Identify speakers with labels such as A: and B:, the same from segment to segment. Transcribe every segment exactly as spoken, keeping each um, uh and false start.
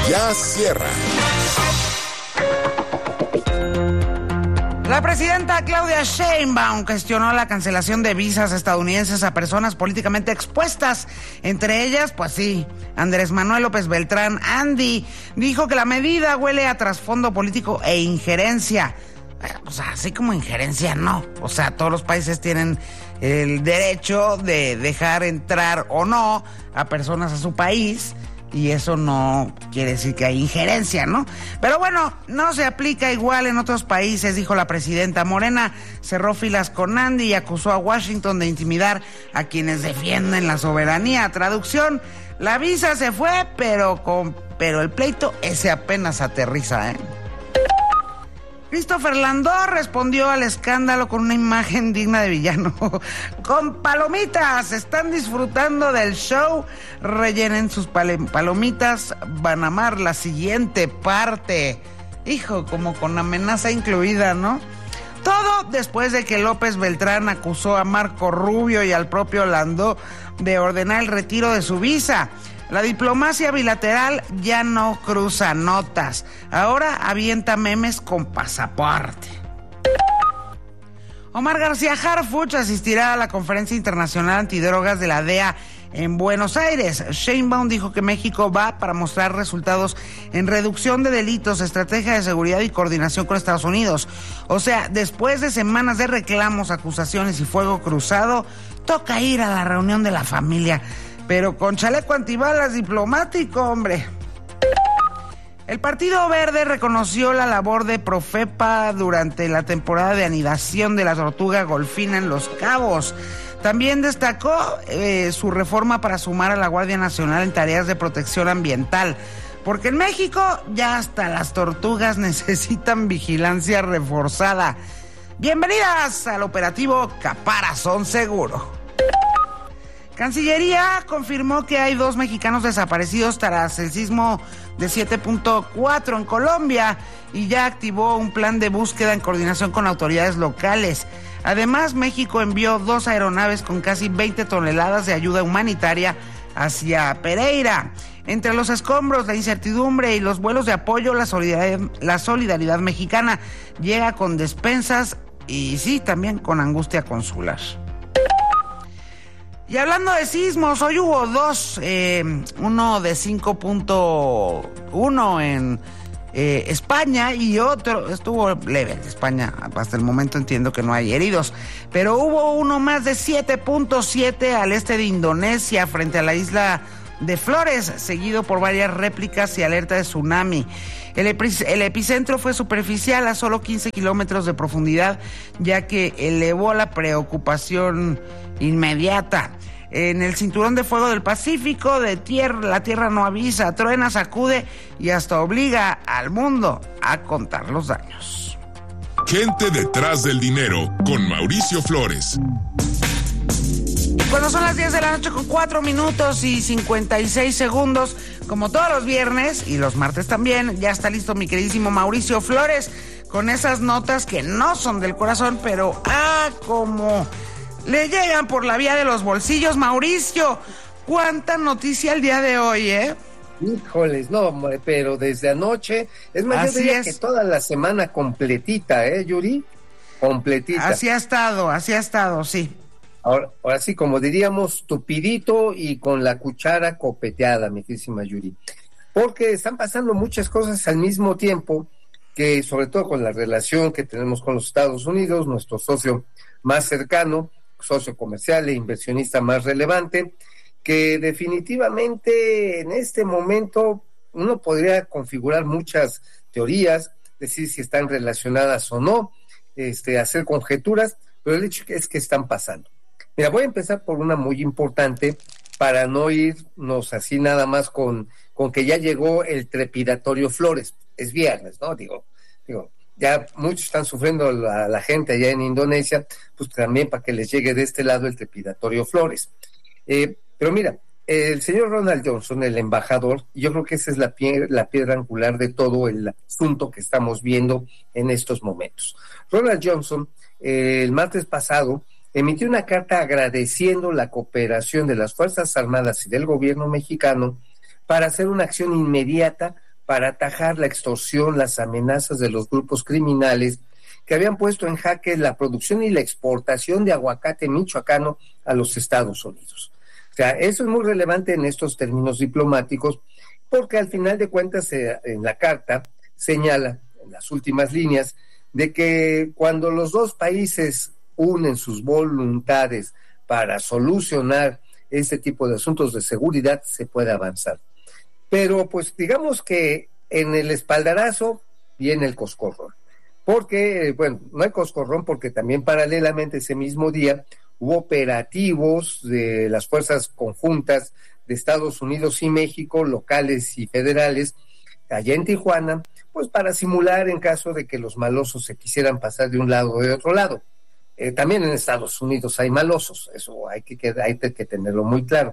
A: Ya cierra.
B: La presidenta Claudia Sheinbaum cuestionó la cancelación de visas estadounidenses a personas políticamente expuestas. Entre ellas, pues sí, Andrés Manuel López Beltrán, Andy, dijo que la medida huele a trasfondo político e injerencia. O sea, así como injerencia, no. O sea, todos los países tienen el derecho de dejar entrar o no a personas a su país. Y eso no quiere decir que hay injerencia, ¿no? Pero bueno, no se aplica igual en otros países, dijo la presidenta. Morena cerró filas con Andy y acusó a Washington de intimidar a quienes defienden la soberanía. Traducción, la visa se fue, pero con pero el pleito ese apenas aterriza, ¿eh? Christopher Landó respondió al escándalo con una imagen digna de villano. Con palomitas, están disfrutando del show. Rellenen sus pal- palomitas, van a amar la siguiente parte. Hijo, como con amenaza incluida, ¿no? Todo después de que López Beltrán acusó a Marco Rubio y al propio Landó de ordenar el retiro de su visa. La diplomacia bilateral ya no cruza notas. Ahora avienta memes con pasaporte. Omar García Harfuch asistirá a la Conferencia Internacional Antidrogas de la D E A en Buenos Aires. Sheinbaum dijo que México va para mostrar resultados en reducción de delitos, estrategia de seguridad y coordinación con Estados Unidos. O sea, después de semanas de reclamos, acusaciones y fuego cruzado, toca ir a la reunión de la familia. Pero con chaleco antibalas diplomático, hombre. El Partido Verde reconoció la labor de Profepa durante la temporada de anidación de la tortuga golfina en Los Cabos. También destacó eh, su reforma para sumar a la Guardia Nacional en tareas de protección ambiental. Porque en México ya hasta las tortugas necesitan vigilancia reforzada. Bienvenidas al operativo Caparazón Seguro. Cancillería confirmó que hay dos mexicanos desaparecidos tras el sismo de siete punto cuatro en Colombia y ya activó un plan de búsqueda en coordinación con autoridades locales. Además, México envió dos aeronaves con casi veinte toneladas de ayuda humanitaria hacia Pereira. Entre los escombros, la incertidumbre y los vuelos de apoyo, la solidaridad, la solidaridad mexicana llega con despensas y sí, también con angustia consular. Y hablando de sismos, hoy hubo dos, eh, uno de cinco punto uno en eh, España y otro, estuvo leve en España, hasta el momento entiendo que no hay heridos, pero hubo uno más de siete punto siete al este de Indonesia, frente a la isla de Flores, seguido por varias réplicas y alerta de tsunami. El, epi- el epicentro fue superficial a solo quince kilómetros de profundidad, ya que elevó la preocupación inmediata. En el cinturón de fuego del Pacífico, de tierra, la tierra no avisa, truena, sacude y hasta obliga al mundo a contar los daños.
A: Gente detrás del dinero con Mauricio Flores.
B: Cuando son las diez de la noche con cuatro minutos y cincuenta y seis segundos, como todos los viernes y los martes también, ya está listo mi queridísimo Mauricio Flores con esas notas que no son del corazón, pero ah, como le llegan por la vía de los bolsillos. Mauricio, cuánta noticia el día de hoy, ¿eh?
C: Híjoles, no, pero desde anoche, es más,
B: Así
C: yo diría
B: es.
C: que toda la semana completita, ¿eh, Yuri? Completita.
B: Así ha estado, así ha estado, sí.
C: Ahora, ahora sí, como diríamos, tupidito y con la cuchara copeteada, mi querísima Yuri. Porque están pasando muchas cosas al mismo tiempo, que sobre todo con la relación que tenemos con los Estados Unidos, nuestro socio más cercano, socio comercial e inversionista más relevante, que definitivamente en este momento uno podría configurar muchas teorías, decir si están relacionadas o no, este, hacer conjeturas, pero el hecho es que están pasando. Mira, voy a empezar por una muy importante para no irnos así nada más con, con que ya llegó el trepidatorio Flores. Es viernes, ¿no? Digo, digo, ya muchos están sufriendo la, la gente allá en Indonesia, pues también para que les llegue de este lado el trepidatorio Flores. Eh, pero mira, el señor Ronald Johnson, el embajador, yo creo que esa es la, pie, la piedra angular de todo el asunto que estamos viendo en estos momentos. Ronald Johnson, eh, el martes pasado, emitió una carta agradeciendo la cooperación de las Fuerzas Armadas y del gobierno mexicano para hacer una acción inmediata para atajar la extorsión, las amenazas de los grupos criminales que habían puesto en jaque la producción y la exportación de aguacate michoacano a los Estados Unidos. O sea, eso es muy relevante en estos términos diplomáticos, porque al final de cuentas eh, en la carta señala, en las últimas líneas, de que cuando los dos países unen sus voluntades para solucionar este tipo de asuntos de seguridad, se puede avanzar. Pero pues digamos que en el espaldarazo viene el coscorrón. Porque, bueno, no hay coscorrón porque también paralelamente ese mismo día hubo operativos de las fuerzas conjuntas de Estados Unidos y México, locales y federales, allá en Tijuana, pues para simular en caso de que los malosos se quisieran pasar de un lado o de otro lado. Eh, también en Estados Unidos hay malosos, eso hay que, hay que tenerlo muy claro.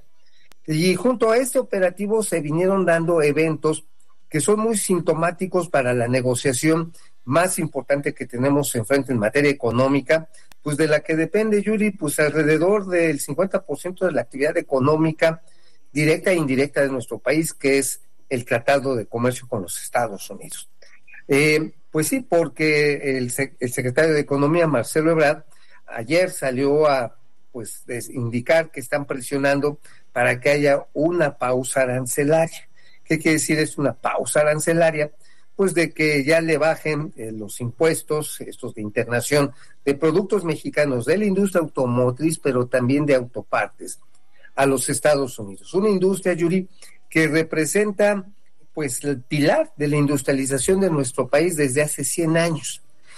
C: Y junto a este operativo se vinieron dando eventos que son muy sintomáticos para la negociación más importante que tenemos enfrente en materia económica, pues de la que depende, Yuri, pues alrededor del cincuenta por ciento de la actividad económica directa e indirecta de nuestro país, que es el Tratado de Comercio con los Estados Unidos. Eh, pues sí, porque el, el secretario de Economía, Marcelo Ebrard, ayer salió a pues indicar que están presionando para que haya una pausa arancelaria. ¿Qué quiere decir es una pausa arancelaria? Pues de que ya le bajen eh, los impuestos, estos de internación, de productos mexicanos, de la industria automotriz, pero también de autopartes, a los Estados Unidos. Una industria, Yuri, que representa pues el pilar de la industrialización de nuestro país desde hace cien años.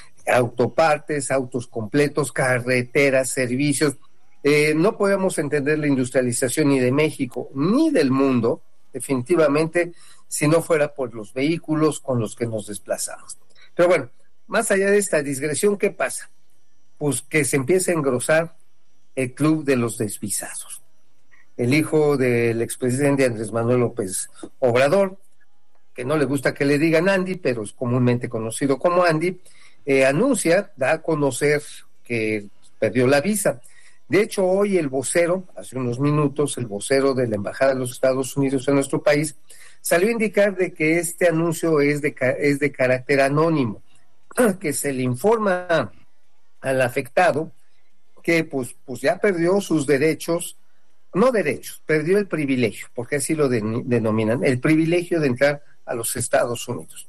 C: Autopartes, autos completos, carreteras, servicios. Eh, no podemos entender la industrialización ni de México ni del mundo, definitivamente, si no fuera por los vehículos con los que nos desplazamos. Pero bueno, más allá de esta digresión, ¿qué pasa? Pues que se empieza a engrosar el club de los desvisados. El hijo del expresidente Andrés Manuel López Obrador, que no le gusta que le digan Andy, pero es comúnmente conocido como Andy, eh, anuncia, da a conocer que perdió la visa. De hecho, hoy el vocero, hace unos minutos, el vocero de la Embajada de los Estados Unidos en nuestro país, salió a indicar de que este anuncio es de, es de carácter anónimo, que se le informa al afectado que pues, pues ya perdió sus derechos, no derechos, perdió el privilegio, porque así lo de, denominan, el privilegio de entrar a los Estados Unidos.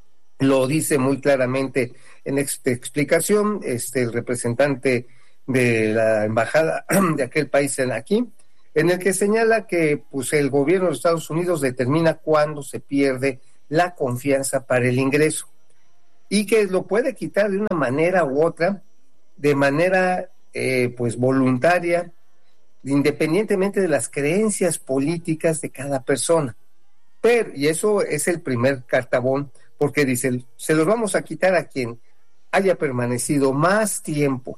C: Lo dice muy claramente en esta explicación este, el representante de la embajada de aquel país en aquí, en el que señala que pues el gobierno de los Estados Unidos determina cuándo se pierde la confianza para el ingreso y que lo puede quitar de una manera u otra, de manera eh, pues voluntaria, independientemente de las creencias políticas de cada persona. Pero, y eso es el primer cartabón, porque dice, se los vamos a quitar a quien haya permanecido más tiempo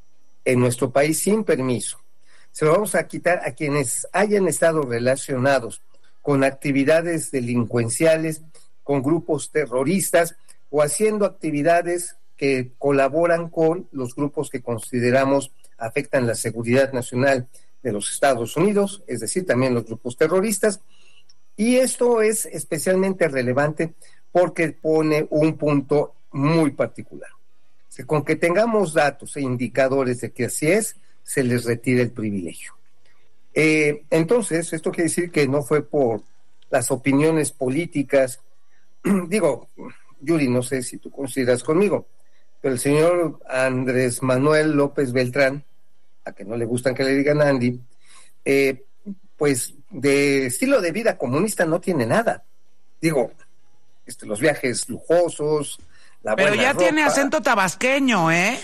C: en nuestro país sin permiso. Se lo vamos a quitar a quienes hayan estado relacionados con actividades delincuenciales, con grupos terroristas o haciendo actividades que colaboran con los grupos que consideramos afectan la seguridad nacional de los Estados Unidos, es decir, también los grupos terroristas. Y esto es especialmente relevante porque pone un punto muy particular. Con que tengamos datos e indicadores de que así es, se les retira el privilegio. Eh, entonces, esto quiere decir que no fue por las opiniones políticas. Digo, Yuri, no sé si tú coincidas conmigo, pero el señor Andrés Manuel López Beltrán, a que no le gustan que le digan Andy, eh, pues de estilo de vida comunista no tiene nada. Digo, este, los viajes lujosos, la
B: pero
C: buena
B: ya
C: ropa.
B: Tiene acento tabasqueño, ¿eh?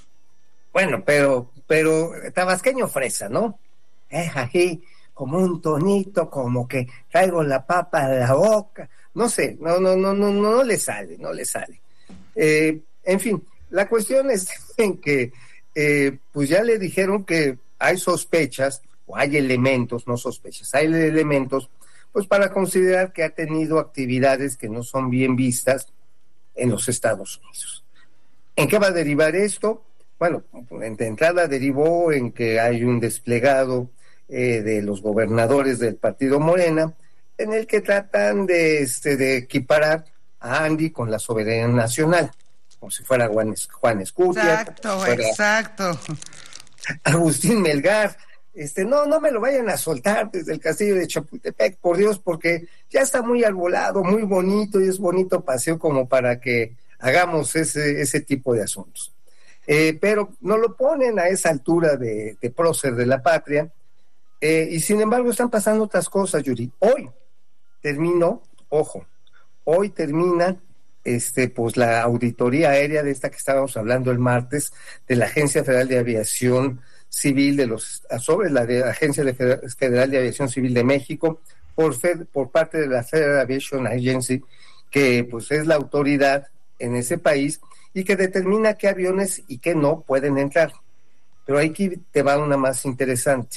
C: Bueno, pero, pero tabasqueño fresa, ¿no? Es así, como un tonito, como que traigo la papa en la boca. No sé, no, no, no, no, no le sale, no le sale. Eh, en fin, la cuestión es en que, eh, pues ya le dijeron que hay sospechas, o hay elementos, no sospechas, hay elementos, pues para considerar que ha tenido actividades que no son bien vistas en los Estados Unidos. ¿En qué va a derivar esto? Bueno, de entrada derivó en que hay un desplegado eh, de los gobernadores del partido Morena, en el que tratan de, este, de equiparar a Andy con la soberanía nacional, como si fuera Juan, Juan Escutia.
B: Exacto,
C: si
B: exacto.
C: Agustín Melgar. Este, no, no me lo vayan a soltar desde el castillo de Chapultepec, por Dios, porque ya está muy arbolado, muy bonito, y es bonito paseo como para que hagamos ese, ese tipo de asuntos. Eh, pero no lo ponen a esa altura de, de prócer de la patria, eh, y sin embargo están pasando otras cosas, Yuri. Hoy terminó, ojo, hoy termina este, pues la auditoría aérea de esta que estábamos hablando el martes, de la Agencia Federal de Aviación Civil de los sobre la de Agencia de Federal de Aviación Civil de México por Fed, por parte de la Federal Aviation Agency, que pues es la autoridad en ese país y que determina qué aviones y qué no pueden entrar. Pero aquí te va una más interesante.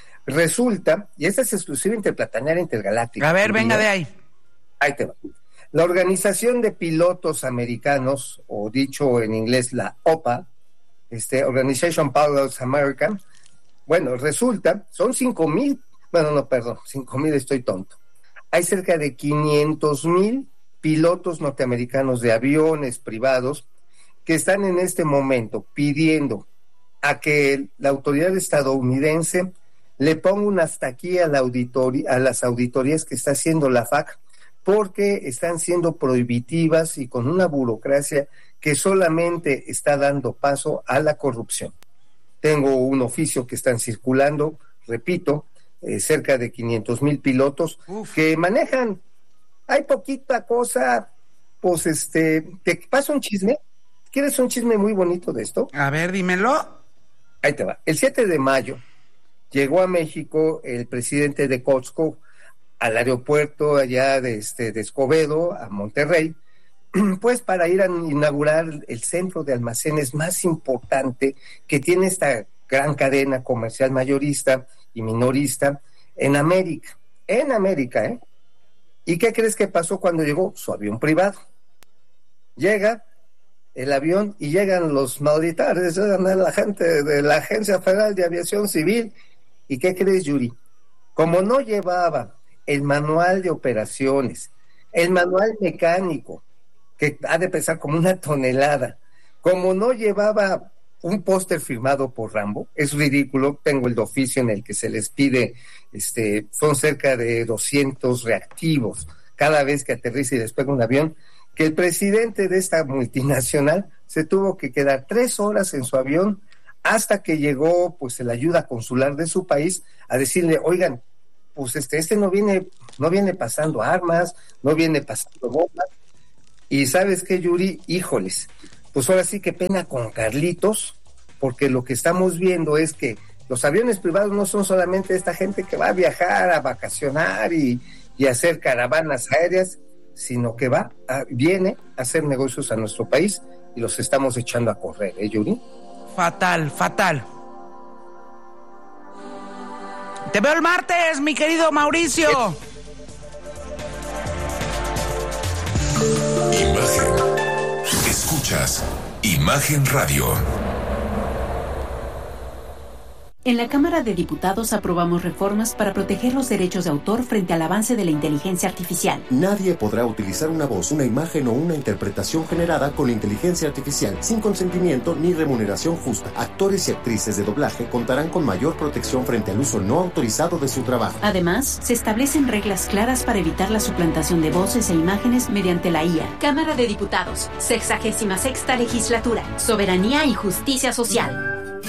C: Resulta, y esta es exclusiva interplanetaria intergaláctica.
B: A ver, venga de ahí.
C: Ahí te va. La Organización de Pilotos Americanos, o dicho en inglés la O P A, Este, Organization Pilots American, bueno, resulta, son cinco mil, bueno, no, perdón, cinco mil, estoy tonto. Hay cerca de quinientos mil pilotos norteamericanos de aviones privados que están en este momento pidiendo a que la autoridad estadounidense le ponga un hasta aquí a, la auditoría, a las auditorías que está haciendo la F A C, porque están siendo prohibitivas y con una burocracia que solamente está dando paso a la corrupción. Tengo un oficio que están circulando, repito, eh, cerca de quinientos mil pilotos Uf. que manejan. Hay poquita cosa, pues este, ¿te paso un chisme? ¿Quieres un chisme muy bonito de esto?
B: A ver, dímelo.
C: Ahí te va. El siete de mayo llegó a México el presidente de Costco al aeropuerto allá de, este, de Escobedo, a Monterrey, pues para ir a inaugurar el centro de almacenes más importante que tiene esta gran cadena comercial mayorista y minorista en América, en América, ¿eh? ¿Y qué crees que pasó cuando llegó? Su avión privado. Llega el avión y llegan los militares, llegan la gente de la Agencia Federal de Aviación Civil. ¿Y qué crees, Yuri? Como no llevaba el manual de operaciones, el manual mecánico, que ha de pesar como una tonelada, como no llevaba un póster firmado por Rambo, es ridículo. Tengo el de oficio en el que se les pide, este, son cerca de doscientos reactivos cada vez que aterriza y despega un avión, que el presidente de esta multinacional se tuvo que quedar tres horas en su avión hasta que llegó pues la ayuda consular de su país a decirle, oigan, pues este, este no viene, no viene pasando armas, no viene pasando bombas. Y ¿sabes qué, Yuri? Híjoles, pues ahora sí que pena con Carlitos, porque lo que estamos viendo es que los aviones privados no son solamente esta gente que va a viajar, a vacacionar y, y hacer caravanas aéreas, sino que va, a, viene a hacer negocios a nuestro país y los estamos echando a correr, ¿eh, Yuri?
B: Fatal, fatal. Te veo el martes, mi querido Mauricio.
A: Imagen. Escuchas Imagen Radio.
D: En la Cámara de Diputados aprobamos reformas para proteger los derechos de autor frente al avance de la inteligencia artificial.
E: Nadie podrá utilizar una voz, una imagen o una interpretación generada con inteligencia artificial sin consentimiento ni remuneración justa. Actores y actrices de doblaje contarán con mayor protección frente al uso no autorizado de su trabajo.
D: Además, se establecen reglas claras para evitar la suplantación de voces e imágenes mediante la I A.
F: Cámara de Diputados, sexagésima sexta legislatura, soberanía y justicia social.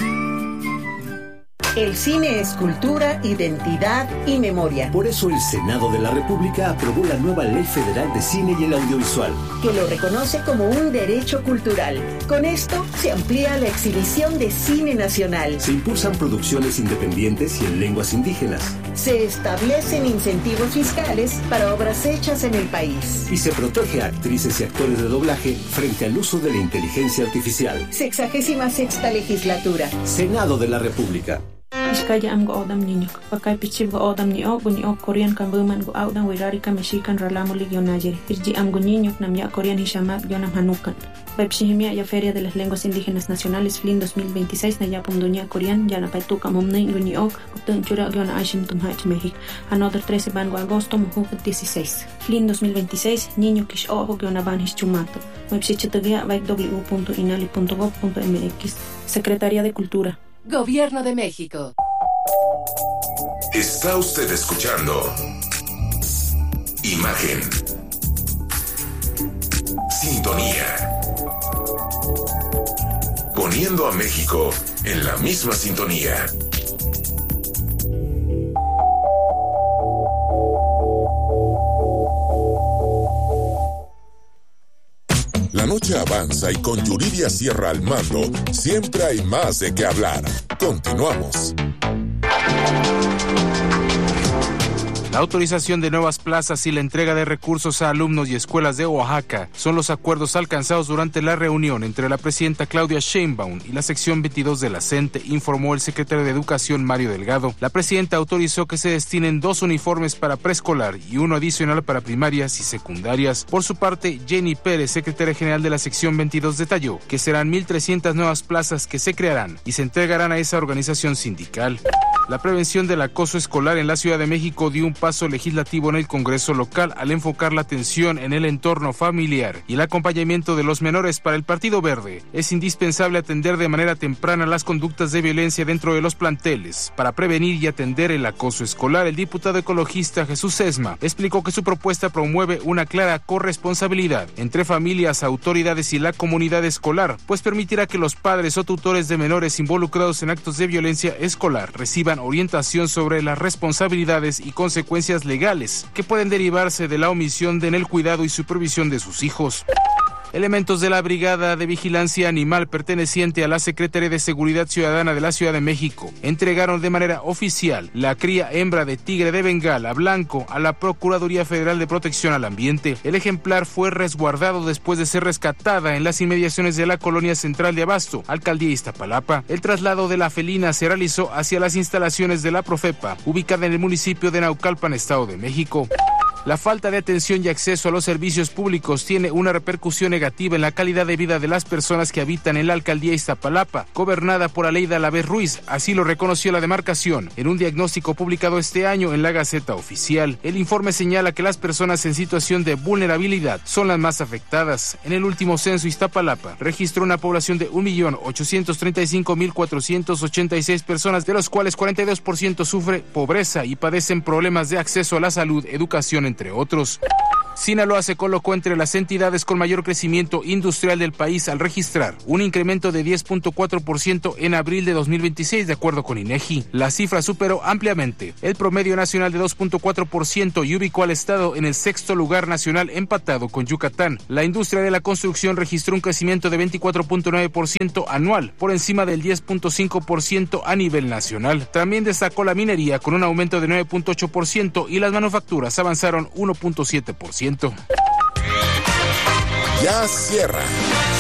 G: El cine es cultura, identidad y memoria.
H: Por eso el Senado de la República aprobó la nueva Ley Federal de Cine y el Audiovisual,
G: que lo reconoce como un derecho cultural. Con esto se amplía la exhibición de cine nacional.
H: Se impulsan producciones independientes y en lenguas indígenas.
G: Se establecen incentivos fiscales para obras hechas en el país.
H: Y se protege a actrices y actores de doblaje frente al uso de la inteligencia artificial.
G: Sexagésima sexta legislatura.
H: Senado de la República.
I: Iskaya am go odam niño. Pakai pichib go odam ni o ni o Korean kan buman go odam wirari ka mexican ralamo ligionajere. Irji am go niño nam ya Korean hishamat yonam hanukan. Pepshihimia ya Feria de las Lenguas Indígenas Nacionales Flin dos mil veintiséis na ya pomdunia Korean ya na paituka momnei go ni o kutun chura yona ashim tumhach México. Another trece van go agosto muhu dieciséis. Flin dos mil veintiséis niño kish o go yona van hischumato. Website w punto inali punto gov punto m x. Secretaría de Cultura.
J: Gobierno de México.
A: Está usted escuchando Imagen. Sintonía. Poniendo a México en la misma sintonía. La noche avanza y con Yuridia Sierra al mando, siempre hay más de qué hablar. Continuamos.
K: La autorización de nuevas plazas y la entrega de recursos a alumnos y escuelas de Oaxaca son los acuerdos alcanzados durante la reunión entre la presidenta Claudia Sheinbaum y la sección veintidós de la CENTE, informó el secretario de Educación Mario Delgado. La presidenta autorizó que se destinen dos uniformes para preescolar y uno adicional para primarias y secundarias. Por su parte, Jenny Pérez, secretaria general de la sección veintidós, detalló que serán mil trescientas nuevas plazas que se crearán y se entregarán a esa organización sindical. La prevención del acoso escolar en la Ciudad de México dio un paso legislativo en el Congreso local al enfocar la atención en el entorno familiar y el acompañamiento de los menores. Para el Partido Verde, es indispensable atender de manera temprana las conductas de violencia dentro de los planteles para prevenir y atender el acoso escolar. El diputado ecologista Jesús Sesma explicó que su propuesta promueve una clara corresponsabilidad entre familias, autoridades y la comunidad escolar, pues permitirá que los padres o tutores de menores involucrados en actos de violencia escolar reciban orientación sobre las responsabilidades y consecuencias legales que pueden derivarse de la omisión en el cuidado y supervisión de sus hijos. Elementos de la Brigada de Vigilancia Animal perteneciente a la Secretaría de Seguridad Ciudadana de la Ciudad de México entregaron de manera oficial la cría hembra de tigre de Bengala blanco a la Procuraduría Federal de Protección al Ambiente. El ejemplar fue resguardado después de ser rescatada en las inmediaciones de la Colonia Central de Abasto, Alcaldía Iztapalapa. El traslado de la felina se realizó hacia las instalaciones de la Profepa, ubicada en el municipio de Naucalpan, Estado de México. La falta de atención y acceso a los servicios públicos tiene una repercusión negativa en la calidad de vida de las personas que habitan en la alcaldía Iztapalapa, gobernada por Aleida Alavés Ruiz. Así lo reconoció la demarcación en un diagnóstico publicado este año en la Gaceta Oficial. El informe señala que las personas en situación de vulnerabilidad son las más afectadas. En el último censo, Iztapalapa registró una población de un millón ochocientos treinta y cinco mil cuatrocientos ochenta y seis personas, de los cuales cuarenta y dos por ciento sufre pobreza y padecen problemas de acceso a la salud, educación, entre otros. Sinaloa se colocó entre las entidades con mayor crecimiento industrial del país al registrar un incremento de diez punto cuatro por ciento en abril de dos mil veintiséis, de acuerdo con INEGI. La cifra superó ampliamente el promedio nacional de dos punto cuatro por ciento y ubicó al estado en el sexto lugar nacional, empatado con Yucatán. La industria de la construcción registró un crecimiento de veinticuatro punto nueve por ciento anual, por encima del diez punto cinco por ciento a nivel nacional. También destacó la minería con un aumento de nueve punto ocho por ciento y las manufacturas avanzaron uno punto siete por ciento.
A: Ya cierra